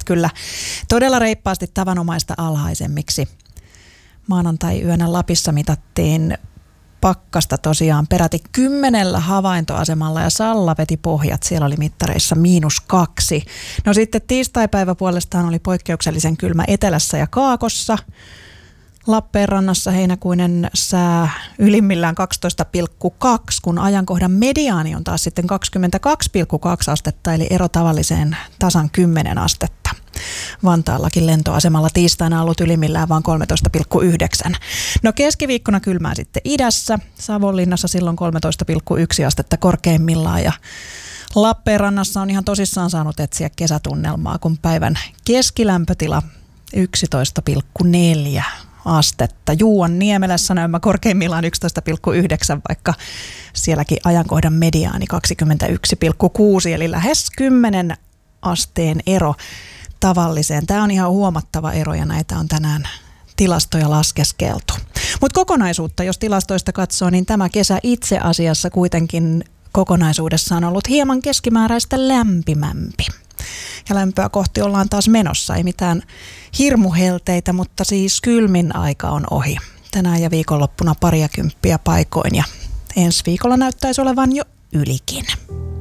kyllä todella reippaasti tavanomaista alhaisemmiksi. Maanantai-yönä Lapissa mitattiin pakkasta tosiaan peräti 10 havaintoasemalla ja Salla veti pohjat. Siellä oli mittareissa -2. No sitten tiistaipäivä puolestaan oli poikkeuksellisen kylmä etelässä ja Kaakossa. Lappeenrannassa heinäkuinen sää ylimmillään 12,2, kun ajankohdan mediaani on taas sitten 22,2 astetta, eli ero tavalliseen tasan 10 astetta. Vantaallakin lentoasemalla tiistaina ollut ylimmillään vain 13,9. No keskiviikkona kylmää sitten idässä, Savonlinnassa silloin 13,1 astetta korkeimmillaan ja Lappeenrannassa on ihan tosissaan saanut etsiä kesätunnelmaa, kun päivän keskilämpötila 11,4 astetta. Juuanniemelässä näemmä korkeimmillaan 11,9, vaikka sielläkin ajankohdan mediaani 21,6, eli lähes 10 asteen ero tavalliseen. Tämä on ihan huomattava ero ja näitä on tänään tilastoja laskeskeltu. Mutta kokonaisuutta, jos tilastoista katsoo, niin tämä kesä itse asiassa kuitenkin kokonaisuudessaan on ollut hieman keskimääräistä lämpimämpi. Ja lämpöä kohti ollaan taas menossa. Ei mitään hirmuhelteitä, mutta siis kylmin aika on ohi. Tänään ja viikonloppuna 20 paikoin ja ensi viikolla näyttäisi olevan jo ylikin.